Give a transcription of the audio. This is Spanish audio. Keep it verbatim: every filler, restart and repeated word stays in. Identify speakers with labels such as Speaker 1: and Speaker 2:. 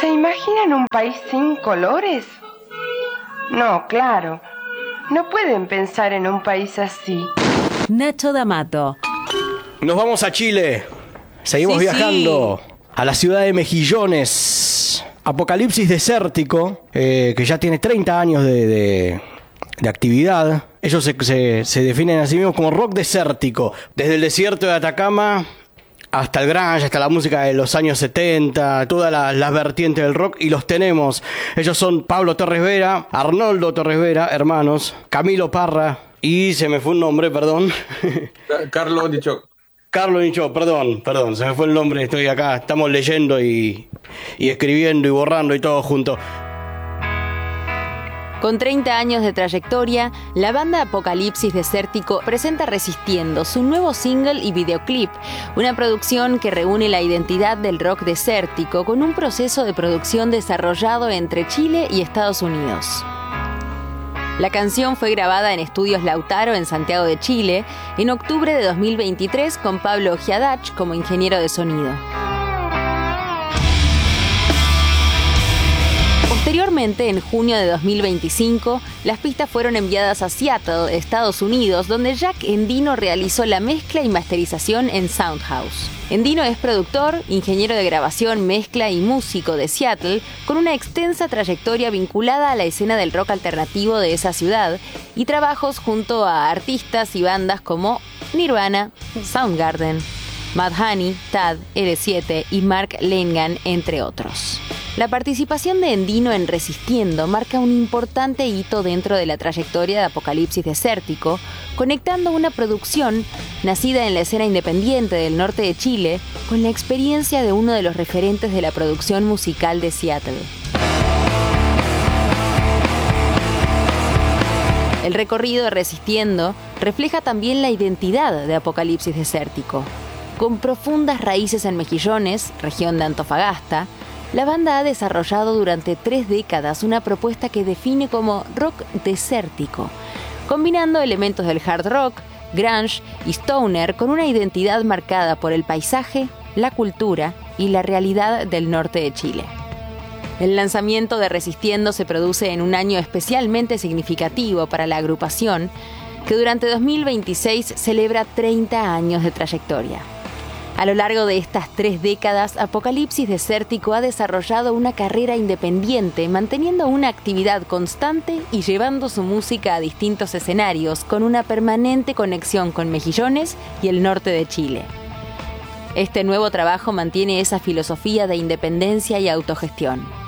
Speaker 1: ¿Se imaginan un país sin colores? No, claro. No pueden pensar en un país así.
Speaker 2: Nacho D'Amato.
Speaker 3: Nos vamos a Chile. Seguimos sí, viajando sí. a la ciudad de Mejillones. Apocalipsis Desértico, eh, que ya tiene treinta años de, de, de actividad. Ellos se, se, se definen a sí mismos como rock desértico. Desde el desierto de Atacama hasta el grunge, hasta la música de los años setenta, todas las la vertientes del rock, y los tenemos. Ellos son Pablo Torres Vera, Arnoldo Torres Vera, hermanos, Camilo Parra, y se me fue un nombre, perdón.
Speaker 4: Carlos Nichok.
Speaker 3: Carlos Nichok, perdón, perdón, se me fue el nombre, estoy acá, estamos leyendo y, y escribiendo y borrando y todo junto.
Speaker 2: Con treinta años de trayectoria, la banda Apocalipsis Desértico presenta Resistiendo, su nuevo single y videoclip, una producción que reúne la identidad del rock desértico con un proceso de producción desarrollado entre Chile y Estados Unidos. La canción fue grabada en Estudios Lautaro en Santiago de Chile en octubre de dos mil veintitrés con Pablo Giadach como ingeniero de sonido. Posteriormente, en junio de dos mil veinticinco, las pistas fueron enviadas a Seattle, Estados Unidos, donde Jack Endino realizó la mezcla y masterización en Soundhouse. Endino es productor, ingeniero de grabación, mezcla y músico de Seattle, con una extensa trayectoria vinculada a la escena del rock alternativo de esa ciudad y trabajos junto a artistas y bandas como Nirvana, Soundgarden, Mudhoney, Tad, L siete y Mark Lanegan, entre otros. La participación de Endino en Resistiendo marca un importante hito dentro de la trayectoria de Apocalipsis Desértico, conectando una producción nacida en la escena independiente del norte de Chile con la experiencia de uno de los referentes de la producción musical de Seattle. El recorrido de Resistiendo refleja también la identidad de Apocalipsis Desértico. Con profundas raíces en Mejillones, región de Antofagasta, la banda ha desarrollado durante tres décadas una propuesta que define como rock desértico, combinando elementos del hard rock, grunge y stoner con una identidad marcada por el paisaje, la cultura y la realidad del norte de Chile. El lanzamiento de Resistiendo se produce en un año especialmente significativo para la agrupación, que durante dos mil veintiséis celebra treinta años de trayectoria. A lo largo de estas tres décadas, Apocalipsis Desértico ha desarrollado una carrera independiente, manteniendo una actividad constante y llevando su música a distintos escenarios, con una permanente conexión con Mejillones y el norte de Chile. Este nuevo trabajo mantiene esa filosofía de independencia y autogestión.